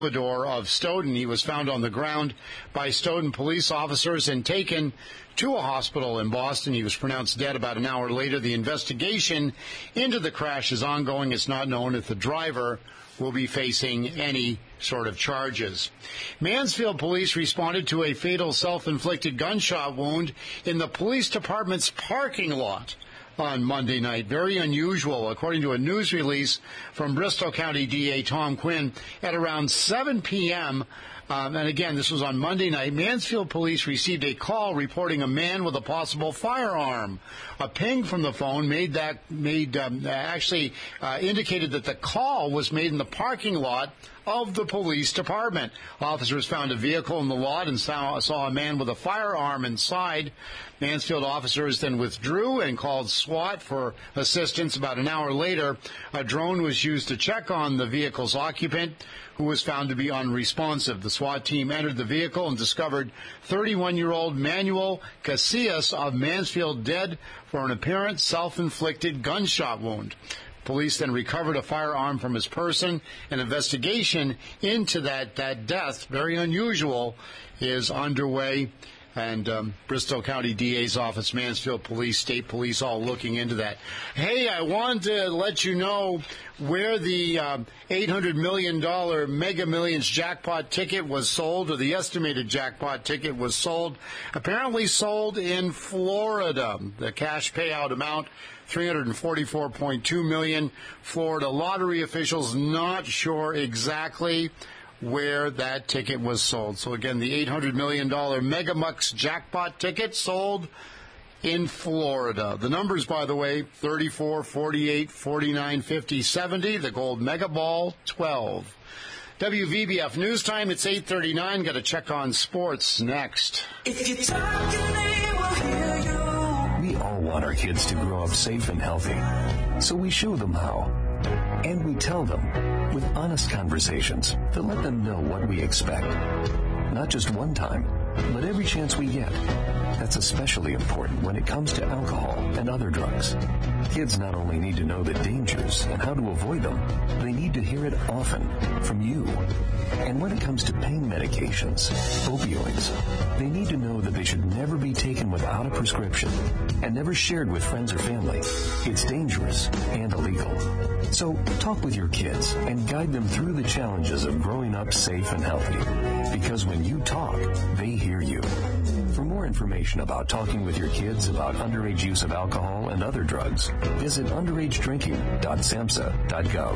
Salvador of Stoughton. He was found on the ground by Stoughton police officers and taken to a hospital in Boston. He was pronounced dead about an hour later. The investigation into the crash is ongoing. It's not known if the driver will be facing any sort of charges. Mansfield police responded to a fatal self-inflicted gunshot wound in the police department's parking lot on Monday night. Very unusual, according to a news release from Bristol County DA Tom Quinn. At around 7 p.m., and again, this was on Monday night, Mansfield police received a call reporting a man with a possible firearm. A ping from the phone indicated that the call was made in the parking lot of the police department. Officers found a vehicle in the lot and saw a man with a firearm inside. Mansfield officers then withdrew and called SWAT for assistance. About an hour later, a drone was used to check on the vehicle's occupant, who was found to be unresponsive. The SWAT team entered the vehicle and discovered 31-year-old Manuel Casillas of Mansfield dead for an apparent self-inflicted gunshot wound. Police then recovered a firearm from his person. An investigation into that death, very unusual, is underway. And Bristol County DA's office, Mansfield Police, State Police, all looking into that. Hey, I want to let you know where the $800 million Mega Millions jackpot ticket was sold, or the estimated jackpot ticket was sold. Apparently sold in Florida. The cash payout amount, $344.2 million. Florida lottery officials not sure exactly where that ticket was sold. So again, the $800 million Megamux jackpot ticket sold in Florida. The numbers, by the way, 34, 48, 49, 50, 70. The gold mega ball, 12. WVBF News Time, it's 8:39. Got to check on sports next. If you talk to me, we'll hear you. We all want our kids to grow up safe and healthy. So we show them how. And we tell them with honest conversations to let them know what we expect. Not just one time, but every chance we get. That's especially important when it comes to alcohol and other drugs. Kids not only need to know the dangers and how to avoid them, they need to hear it often from you. And when it comes to pain medications, opioids, they need to know that they should never be taken without a prescription and never shared with friends or family. It's dangerous and illegal. So talk with your kids and guide them through the challenges of growing up safe and healthy. Because when you talk, they hear you. For more information about talking with your kids about underage use of alcohol and other drugs, visit underagedrinking.samhsa.gov.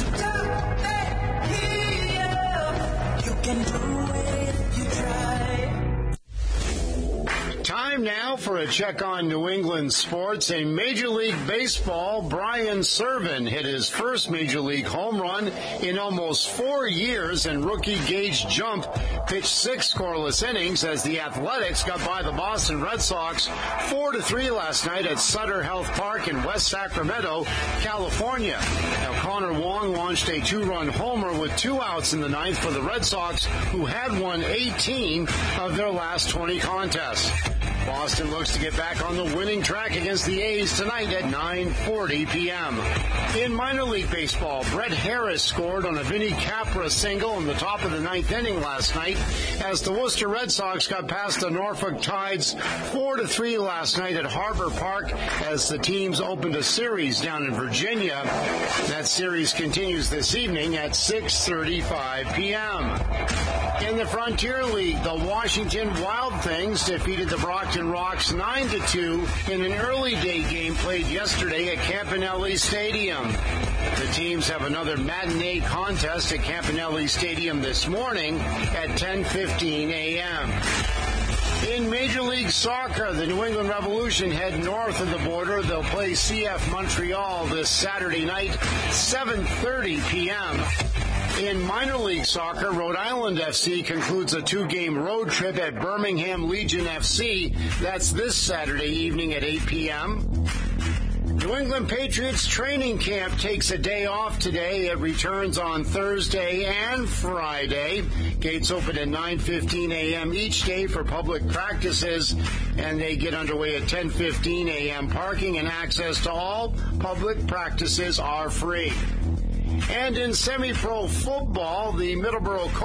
You can do it if you try. Time now for a check on New England sports. In Major League Baseball, Brian Serven hit his first Major League home run in almost 4 years, and rookie Gage Jump pitched 6 scoreless innings as the Athletics got by the Boston Red Sox 4-3 last night at Sutter Health Park in West Sacramento, California. Now, Connor Wong launched a 2-run homer with 2 outs in the ninth for the Red Sox, who had won 18 of their last 20 contests. Boston looks to get back on the winning track against the A's tonight at 9:40 p.m. In minor league baseball, Brett Harris scored on a Vinny Capra single in the top of the ninth inning last night as the Worcester Red Sox got past the Norfolk Tides 4-3 last night at Harbor Park as the teams opened a series down in Virginia. That series continues this evening at 6:35 p.m. In the Frontier League, the Washington Wild Things defeated the Brockton Rocks 9-2 in an early day game played yesterday at Campanelli Stadium. The teams have another matinee contest at Campanelli Stadium this morning at 10:15 a.m. In Major League Soccer, the New England Revolution head north of the border. They'll play CF Montreal this Saturday night, 7:30 p.m. In minor league soccer, Rhode Island FC concludes a 2-game road trip at Birmingham Legion FC. That's this Saturday evening at 8 p.m. New England Patriots training camp takes a day off today. It returns on Thursday and Friday. Gates open at 9:15 a.m. each day for public practices, and they get underway at 10:15 a.m. Parking and access to all public practices are free. And in semi-pro football, the Middleborough